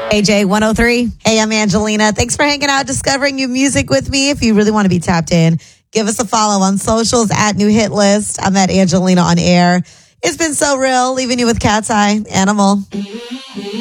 AJ 103. Hey, I'm Angelina. Thanks for hanging out, discovering new music with me. If you really want to be tapped in, give us a follow on socials at New Hit List. I'm at Angelina on air. It's been so real, leaving you with Cat's Eye, Animal.